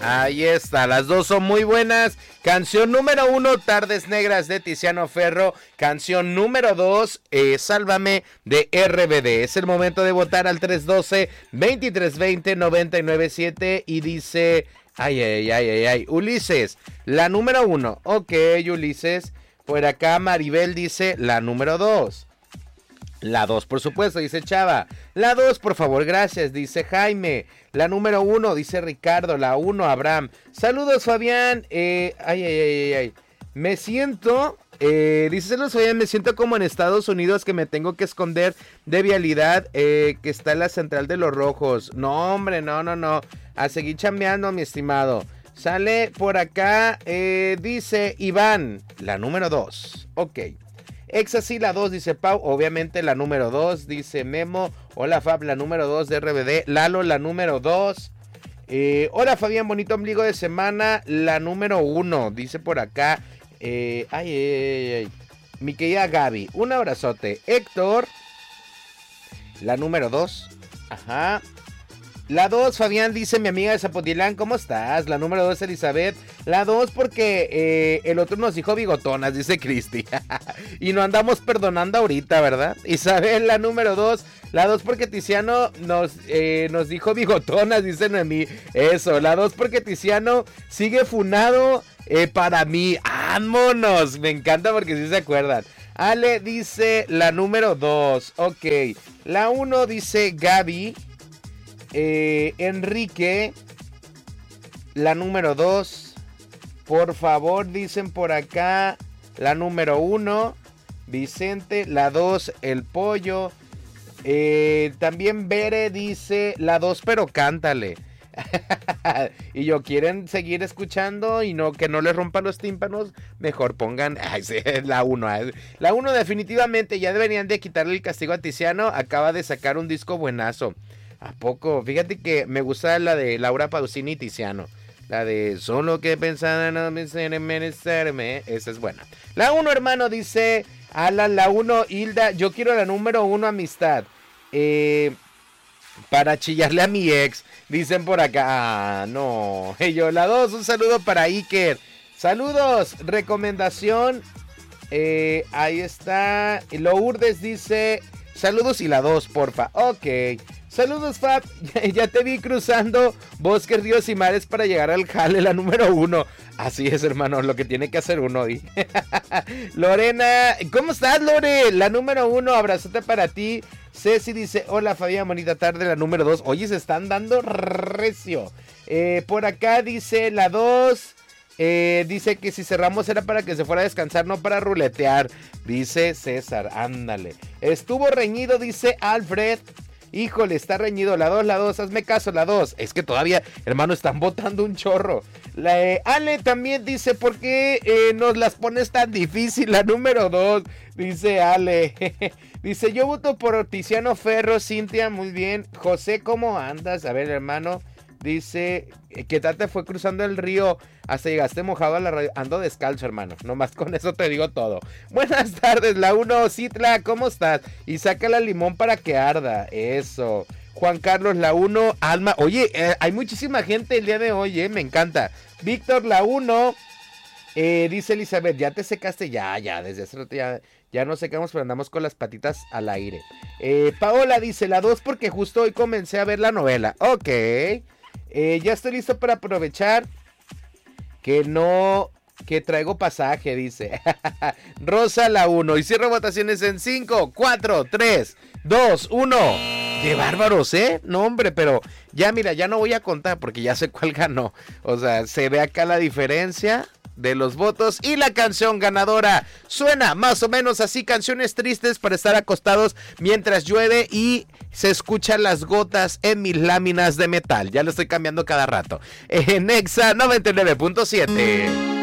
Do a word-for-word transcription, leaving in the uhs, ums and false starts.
Ahí está, las dos son muy buenas. Canción número uno, Tardes Negras de Tiziano Ferro. Canción número dos, eh, Sálvame de R B D. Es el momento de votar al tres uno dos, dos tres dos cero, nueve nueve siete y dice... Ay, ay, ay, ay, ay. Ulises, la número uno. Ok, Ulises. Por acá Maribel dice la número dos. La dos, por supuesto, dice Chava. La dos, por favor, gracias, dice Jaime. La número uno, dice Ricardo. La uno, Abraham. Saludos, Fabián. Eh, ay, ay, ay, ay. Me siento... Eh, dice saludos, Fabián. Me siento como en Estados Unidos que me tengo que esconder de vialidad eh, que está en la central de los rojos. No, hombre, no, no, no. A seguir chambeando, mi estimado. Sale por acá, eh, dice Iván, la número dos. Ok. Exa sí, la dos, dice Pau. Obviamente la número dos, dice Memo. Hola, Fab, la número dos de R B D. Lalo, la número dos. Eh, hola, Fabián, bonito ombligo de semana. La número uno, dice por acá. Eh, ay, ay, ay, ay. Mi querida Gaby, un abrazote. Héctor, la número dos. Ajá. La dos, Fabián, dice mi amiga de Zapotilán, ¿cómo estás? La número dos, Elizabeth. La dos, porque eh, el otro nos dijo bigotonas, dice Cristi. Y no andamos perdonando ahorita, ¿verdad? Isabel, la número dos. La dos, porque Tiziano nos, eh, nos dijo bigotonas, dice Noemí. Eso, la dos, porque Tiziano sigue funado eh, para mí. ¡Vámonos! Me encanta porque sí se acuerdan. Ale dice la número dos. Ok. La uno dice Gaby. Eh, Enrique, la número dos. Por favor, dicen por acá. La número uno, Vicente. La dos, el pollo. Eh, también Bere dice la dos, pero cántale. Y yo, ¿quieren seguir escuchando y no que no les rompa los tímpanos? Mejor pongan ay, sí, la uno. La uno definitivamente ya deberían de quitarle el castigo a Tiziano. Acaba de sacar un disco buenazo. ¿A poco? Fíjate que me gusta la de Laura Pausini y Tiziano. La de solo que pensaba no merecerme. Esa es buena. La uno, hermano, dice Alan. La uno, Hilda. Yo quiero la número uno, amistad. Eh, para chillarle a mi ex. Dicen por acá. Ah, no. Y yo, la dos, un saludo para Iker. Saludos. Recomendación. Eh, ahí está. Lourdes dice saludos y la dos, porfa. Ok. Saludos, Fab. Ya te vi cruzando bosques, ríos y mares para llegar al jale, la número uno. Así es, hermano, lo que tiene que hacer uno. Lorena, ¿cómo estás, Lore? La número uno, abrazote para ti. Ceci dice, hola, Fabián, bonita tarde, la número dos. Oye, se están dando recio. Eh, por acá dice la dos. Eh, dice que si cerramos era para que se fuera a descansar, no para ruletear. Dice César, ándale. Estuvo reñido, dice Alfred. Híjole, está reñido, la dos, la dos, hazme caso, la dos. Es que todavía, hermano, están botando un chorro. La, eh, Ale también dice, ¿por qué eh, nos las pones tan difícil? La número dos, dice Ale. Dice, yo voto por Tiziano Ferro, Cintia, muy bien. José, ¿cómo andas? A ver, hermano. Dice que Tata fue cruzando el río hasta llegaste mojado a la radio. Ando descalzo, hermano. Nomás con eso te digo todo. Buenas tardes, la uno, Citla, ¿cómo estás? Y saca la limón para que arda. Eso. Juan Carlos, la uno, Alma. Oye, eh, hay muchísima gente el día de hoy, eh, me encanta. Víctor, la uno. Eh, dice Elizabeth, ¿ya te secaste? Ya, ya, desde hace rato ya, ya nos secamos, pero andamos con las patitas al aire. Eh, Paola dice, la dos, porque justo hoy comencé a ver la novela. Ok. Eh, ya estoy listo para aprovechar que no, que traigo pasaje, dice. Rosa, la uno. Y cierro votaciones en cinco, cuatro, tres, dos, uno. ¡Qué bárbaros, eh! No, hombre, pero ya mira, ya no voy a contar porque ya sé cuál ganó. O sea, se ve acá la diferencia de los votos y la canción ganadora suena más o menos así, canciones tristes para estar acostados mientras llueve y se escuchan las gotas en mis láminas de metal. Ya lo estoy cambiando cada rato. En Exa noventa y nueve punto siete.